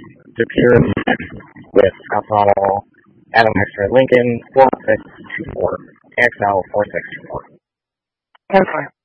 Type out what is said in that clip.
Superior with alcohol, Adamaxter Lincoln 4624, XL 4624. Okay.